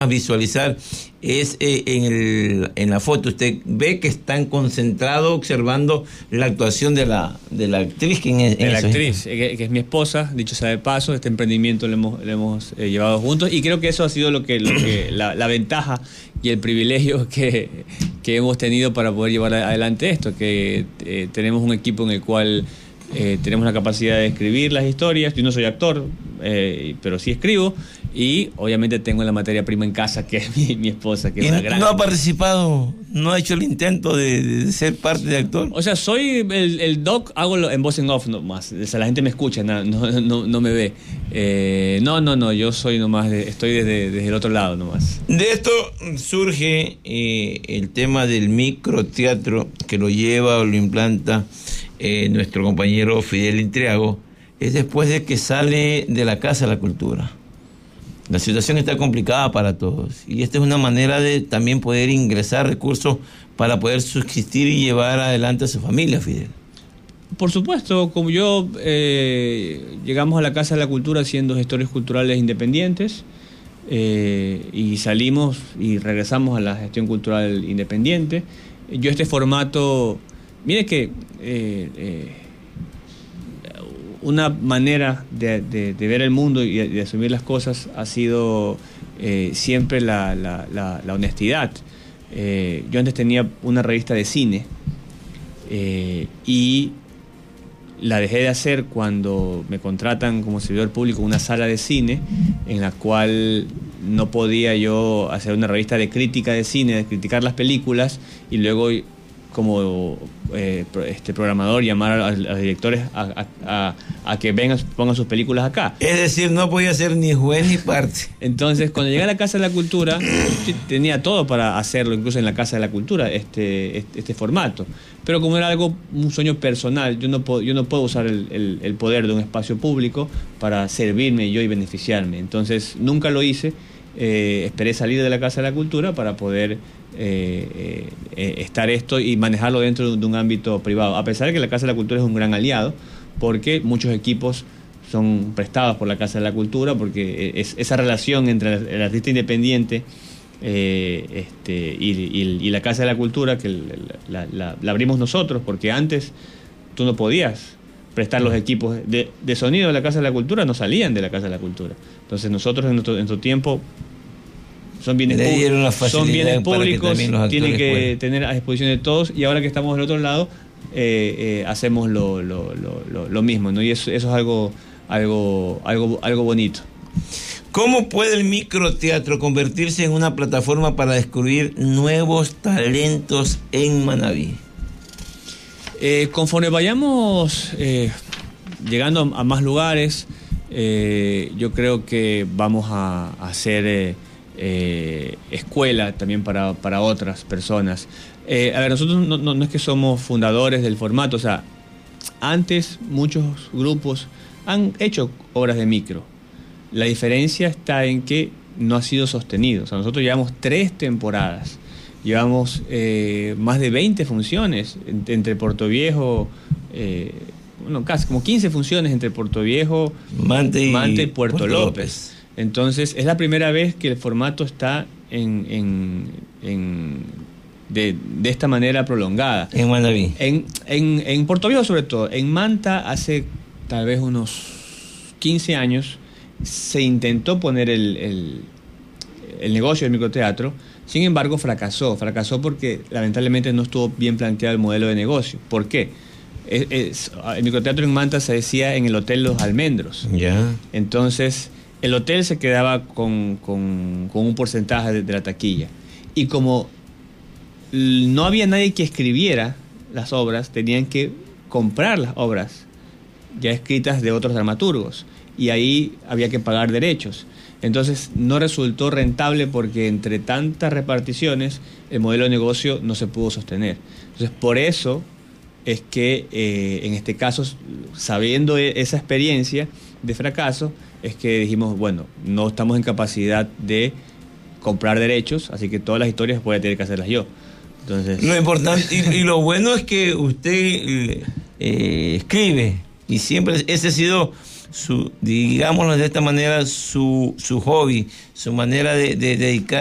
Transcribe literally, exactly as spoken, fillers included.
a visualizar es eh, en, el, en la foto. Usted ve que están concentrados observando la actuación de la, de la actriz. ¿Quién es? De la actriz, que, que es mi esposa, dicho sea de paso. Este emprendimiento lo hemos, lo hemos eh, llevado juntos y creo que eso ha sido lo que, lo que la, la ventaja y el privilegio que, que hemos tenido para poder llevar adelante esto, que eh, tenemos un equipo en el cual eh, tenemos la capacidad de escribir las historias. Yo no soy actor, eh, pero sí escribo. Y obviamente tengo la materia prima en casa, que es mi, mi esposa, que es una gran... ¿No ha participado, no ha hecho el intento de, de ser parte de actor? O sea, soy el, el doc, hago lo, en voz en off nomás. O sea, la gente me escucha, no, no, no, no me ve. Eh, no, no, no, yo soy nomás, de, estoy desde, desde el otro lado nomás. De esto surge eh, el tema del microteatro, que lo lleva o lo implanta eh, nuestro compañero Fidel Intriago. Es después de que sale de la Casa de la Cultura. La situación está complicada para todos y esta es una manera de también poder ingresar recursos para poder subsistir y llevar adelante a su familia, Fidel. Por supuesto, como yo eh, llegamos a la Casa de la Cultura siendo gestores culturales independientes eh, y salimos y regresamos a la gestión cultural independiente. Yo este formato, mire que eh, eh, una manera de, de, de ver el mundo y de, de asumir las cosas ha sido eh, siempre la, la, la, la honestidad. Eh, yo antes tenía una revista de cine eh, y la dejé de hacer cuando me contratan como servidor público una sala de cine en la cual no podía yo hacer una revista de crítica de cine, de criticar las películas y luego como eh, este programador llamar a, a los directores a, a, a que vengan, pongan sus películas acá. Es decir, no podía ser ni juez ni parte. Entonces, cuando llegué a la Casa de la Cultura, tenía todo para hacerlo, incluso en la Casa de la Cultura, este, este, este formato. Pero como era algo, un sueño personal, yo no puedo, yo no puedo usar el, el, el poder de un espacio público para servirme yo y beneficiarme. Entonces, nunca lo hice. Eh, esperé salir de la Casa de la Cultura para poder eh, eh, estar esto y manejarlo dentro de un ámbito privado, a pesar de que la Casa de la Cultura es un gran aliado porque muchos equipos son prestados por la Casa de la Cultura, porque es, esa relación entre el, el artista independiente eh, este, y, y, y la Casa de la Cultura que la, la, la abrimos nosotros, porque antes tú no podías prestar los equipos de, de sonido de la Casa de la Cultura, no salían de la Casa de la Cultura. Entonces nosotros en nuestro, en nuestro tiempo son bienes, públicos, son bienes públicos, que tienen que pueden. tener a disposición de todos, y ahora que estamos del otro lado eh, eh, hacemos lo, lo, lo, lo, lo mismo, ¿no? Y eso, eso es algo, algo, algo, algo bonito. ¿Cómo puede el microteatro convertirse en una plataforma para descubrir nuevos talentos en Manabí? Eh, conforme vayamos eh, llegando a, a más lugares, eh, yo creo que vamos a, a hacer eh, eh, escuela también para, para otras personas. Eh, a ver, nosotros no, no, no es que somos fundadores del formato, o sea, antes muchos grupos han hecho obras de micro. La diferencia está en que no ha sido sostenido. O sea, nosotros llevamos tres temporadas. Llevamos eh, más de veinte funciones entre Puerto Viejo, eh, bueno, casi como quince funciones entre Puerto Viejo, Mante y, Mante y Puerto, Puerto López. López. Entonces, es la primera vez que el formato está en, en, en de, de esta manera prolongada. En Manabí. En, en, en Puerto Viejo, sobre todo. En Manta, hace tal vez unos quince años, se intentó poner el, el, el negocio del microteatro. Sin embargo, fracasó. Fracasó porque lamentablemente no estuvo bien planteado el modelo de negocio. ¿Por qué? Es, es, el microteatro en Manta se decía en el Hotel Los Almendros. Ya. Yeah. Entonces, el hotel se quedaba con, con, con un porcentaje de, de la taquilla. Y como no había nadie que escribiera las obras, tenían que comprar las obras ya escritas de otros dramaturgos. Y ahí había que pagar derechos. Entonces no resultó rentable porque entre tantas reparticiones el modelo de negocio no se pudo sostener. Entonces por eso es que eh, en este caso, sabiendo esa experiencia de fracaso, es que dijimos, bueno, no estamos en capacidad de comprar derechos, así que todas las historias voy a tener que hacerlas yo. Entonces, lo importante y, y lo bueno es que usted eh, escribe, y siempre ese ha sido su digámoslo de esta manera, su, su hobby, su manera de, de dedicar